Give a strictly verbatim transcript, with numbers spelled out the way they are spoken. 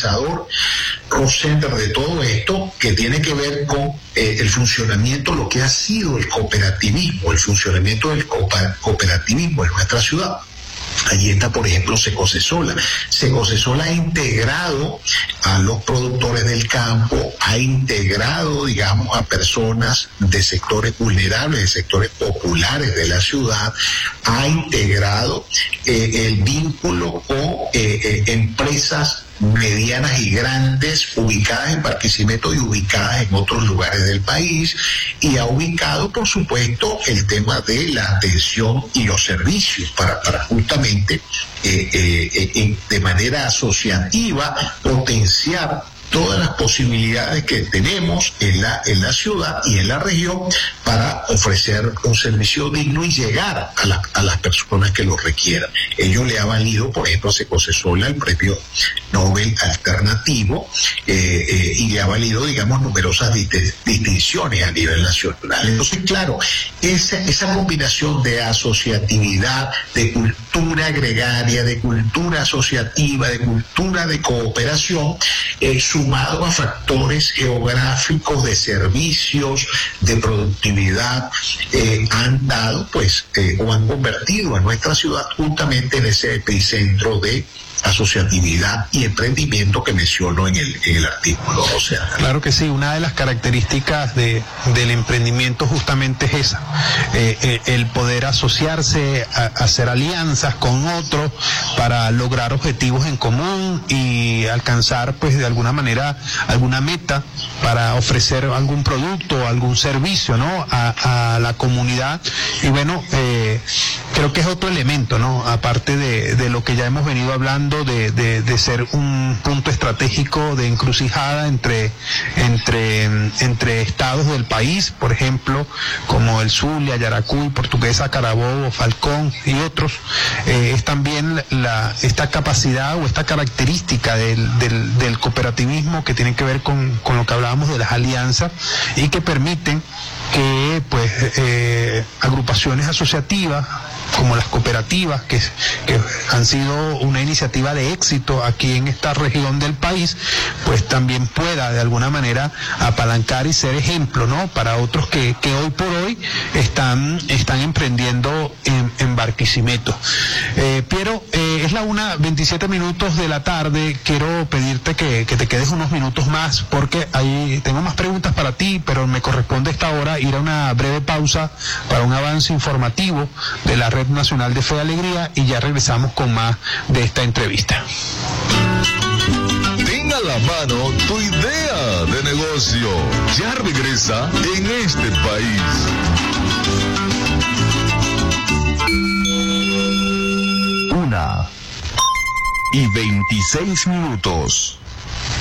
dinamizador, Rosender, de todo esto, que tiene que ver con eh, el funcionamiento, lo que ha sido el cooperativismo, el funcionamiento del cooperativismo en nuestra ciudad. Allí está, por ejemplo, Secocesola. Secocesola ha integrado a los productores del campo, ha integrado, digamos, a personas de sectores vulnerables, de sectores populares de la ciudad, ha integrado eh, el vínculo con eh, eh, empresas medianas y grandes ubicadas en Barquisimeto y ubicadas en otros lugares del país, y ha ubicado, por supuesto, el tema de la atención y los servicios para, para justamente eh, eh, eh, de manera asociativa potenciar todas las posibilidades que tenemos en la, en la ciudad y en la región para ofrecer un servicio digno y llegar a, la, a las personas que lo requieran. Ello le ha valido, por ejemplo, a Secocesola el premio Nobel alternativo eh, eh, y le ha valido, digamos, numerosas dist- distinciones a nivel nacional. Entonces, claro, esa, esa combinación de asociatividad, de cultura gregaria, de cultura asociativa, de cultura de cooperación, eh, sumado a factores geográficos de servicios, de productividad, eh, han dado, pues, eh, o han convertido a nuestra ciudad justamente en ese epicentro de asociatividad y emprendimiento que menciono en el, en el artículo. O sea, claro que sí, una de las características de, del emprendimiento justamente es esa, eh, eh, el poder asociarse, a, hacer alianzas con otros para lograr objetivos en común y alcanzar, pues, de alguna manera alguna meta para ofrecer algún producto o algún servicio, ¿no?, a, a la comunidad. Y bueno, eh, creo que es otro elemento, ¿no?, aparte de, de lo que ya hemos venido hablando De, de, de ser un punto estratégico de encrucijada entre, entre, entre estados del país, por ejemplo, como el Zulia, Yaracuy, Portuguesa, Carabobo, Falcón y otros. Eh, es también la, esta capacidad o esta característica del, del, del cooperativismo que tiene que ver con, con lo que hablábamos de las alianzas y que permiten que, pues, eh, agrupaciones asociativas como las cooperativas, que, que han sido una iniciativa de éxito aquí en esta región del país, pues también pueda de alguna manera apalancar y ser ejemplo, ¿no?, para otros que, que hoy por hoy están, están emprendiendo en, en Barquisimeto. Eh, Piero, eh, es la una veintisiete minutos de la tarde. Quiero pedirte que, que te quedes unos minutos más porque ahí tengo más preguntas para ti, pero me corresponde esta hora ir a una breve pausa para un avance informativo de la Red Nacional de Fe y Alegría y ya regresamos con más de esta entrevista. Ten a la mano tu idea de negocio. Ya regresa en este país. Una y veintiséis minutos.